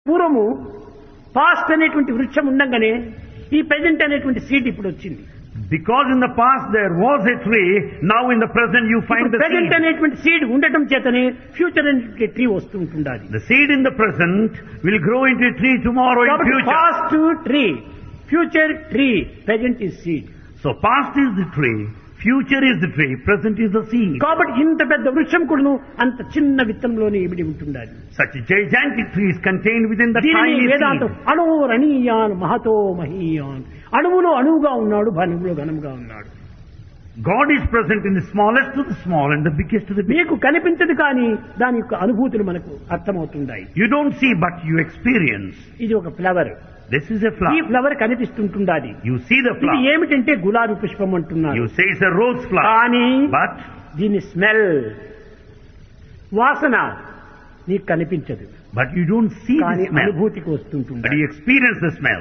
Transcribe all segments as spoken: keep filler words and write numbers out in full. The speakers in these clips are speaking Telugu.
పూర్వము పాస్ట్ అనేటువంటి వృక్షం ఉండగానే ఈ ప్రెజెంట్ అనేటువంటి సీడ్ ఇప్పుడు వచ్చింది. Because in the past there was a tree, now in the present you find the present seed. అనేటువంటి సీడ్ ఉండటం చేతనే ఫ్యూచర్ అనేటువంటి tree వస్తుంటుండాలి. The seed in the present will grow into a tree tomorrow in కాబట్టి future. Past tree, future tree, present is seed. So past is the tree, future is the tree, present is the seed. కాబట్టి ఇంత పెద్ద వృక్షం కూడాను అంత చిన్న విత్తంలోనే ఇమిడి ఉంటుండాలి. Such a gigantic tree is contained within the దీనిని tiny వేదాంతం seed. అణోరణీయాన్ మహతో మహీయాన్, అణువులో అణువుగా ఉన్నాడు, ఘనములో ఘనముగా ఉన్నాడు. God is present in the smallest to the small and the biggest to the big. మీకు కనిపించదు కానీ దాని యొక్క అనుభూతులు మనకు అర్థమవుతుంటాయి. You don't see but you experience. ఇది ఒక ఫ్లవర్. This is a ఈ flower. Flower కనిపిస్తుంటుండాలి. You see the ఇది flower. ఏమిటంటే గులాబీ పుష్పం అంటున్నారు. You say it's a rose flower. కానీ But దీని స్మెల్, వాసన నీకు కనిపించదు, but you don't see కానీ the smell. అనుభూతికి But వస్తుంటుంది. you experience the smell.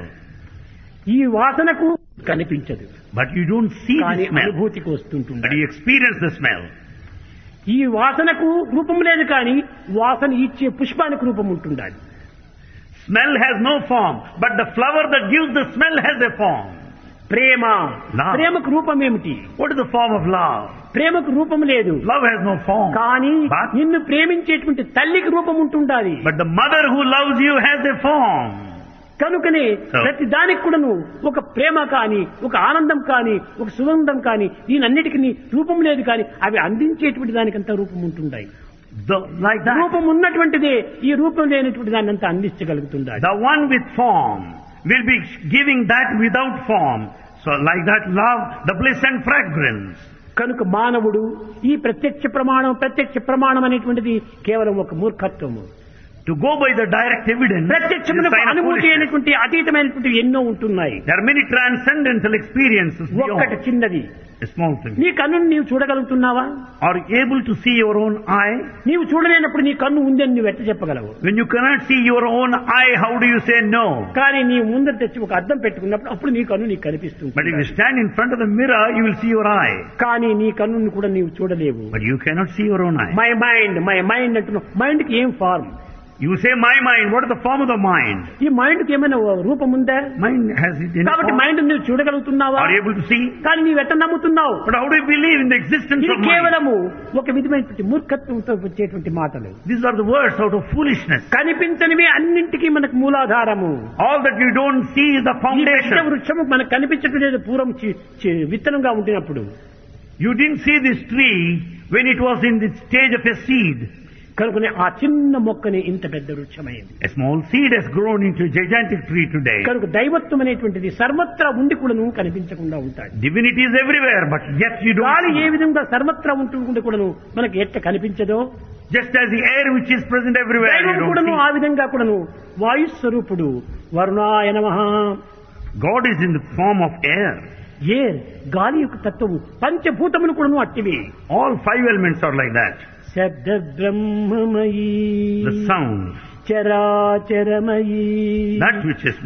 ఈ వాసనకు కనిపించదు, But you don't see కానీ the smell. అనుభూతికి But వస్తుంటుంది. you experience the smell. ఈ వాసనకు రూపం లేదు కానీ వాసన ఇచ్చే పుష్పానికి రూపం ఉంటుండాలి. Smell has no form, but the flower that gives the smell has a form. Prema, Love. ప్రేమకు రూపం ఏమిటి? What is the form of love? ప్రేమకు రూపం లేదు, Love has no form. కానీ But- నిన్ను ప్రేమించేటువంటి తల్లికి రూపం ఉంటుండాలి. But the mother who loves you has a form. కనుకనే So- ప్రతి దానికి కూడాను ఒక ప్రేమ కానీ, ఒక ఆనందం కానీ, ఒక సుగంధం కానీ, దీనన్నిటికీ రూపం లేదు కానీ అవి అందించేటువంటి దానికంతా రూపం ఉంటుండాయి. The, like that. రూపం ఉన్నటువంటిదే ఈ రూపం లేనటువంటి దాన్ని అంతా అందించగలుగుతుండాలి. The one with form will be giving that without form. So like that love, the bliss and fragrance. కనుక మానవుడు ఈ ప్రత్యక్ష ప్రమాణం ప్రత్యక్ష ప్రమాణం అనేటువంటిది కేవలం ఒక మూర్ఖత్వము. To go by the direct evidence is a ప్రత్యక్షమునకు sign of అనుభూతి foolishness. అయినటువంటి అతీతమైనటువంటి ఎన్నో ఉంటున్నాయి. There are many transcendental experiences ఒక్కటి beyond చిన్నది. a small thing. నీ కన్నును నీవు చూడగలుగుతున్నావా? Are you able to see your own eye? నీవు చూడలేనప్పుడు నీ కన్ను ఉందని నువ్వు ఎట్ట చెప్పగలవు? When you cannot see your own eye, how do you say no? కానీ నీ ముందర తెచ్చి ఒక అద్దం పెట్టుకున్నప్పుడు అప్పుడు నీ కన్ను నీకు But if కనిపిస్తుంది. you stand in front of the mirror, you will see your eye. కానీ నీ కన్నుని కూడా నీవు చూడలేవు. But you cannot see your own eye. My mind my mind అంటున్నావు. మైండ్ కి ఏం form? You say my mind. What is the form of the mind? ఈ మైండ్ కి ఏమైనా రూపం ఉందా? Mind has it in కాబట్టి form? మైండ్ నువ్వు చూడగలుగుతున్నావా? Are you able to see? కానీ నీవు ఎట్ట నమ్ముతున్నావు? But how do you believe in the existence ఇది of mind? కేవలము ఒక విధమైనటువంటి మూర్ఖత్వంతో వచ్చేటువంటి మాటలు. These are the words out of foolishness. కనిపించనివి అన్నింటికీ మనకు మూలాధారము. All that you don't see is the ఈ పెద్ద foundation. వృక్షము మనకు కనిపించడం లేదు పూర్వం చి- చి- విత్తనంగా ఉంటున్నప్పుడు. You didn't see this tree when it was in the stage of a seed. కనుకనే ఆ చిన్న మొక్కని ఇంత పెద్ద వృక్షమైంది. A small seed has grown into a gigantic tree today. కనుక దైవత్వం అనేటువంటిది సర్వత్రా ఉండి కూడాను కనిపించకుండా ఉంటాడు. Divinity is everywhere, but yet you don't గాలి ఏ see. విధంగా సర్వత్రా ఉంటుండే కూడాను మనకి ఎట్ట కనిపించదో, Just as the air which is present everywhere, you దైవం don't కూడాను see. ఆ విధంగా కూడాను వాయు స్వరూపుడు. వరుణాయ నమః. God is in the form of air. ఏర్, గాలి యొక్క తత్వము. పంచభూతములు కూడాను అట్టివి. All five elements are like that. శబ్ద బ్రహ్మమయీ, The sound, చరాచరమయీ, that which is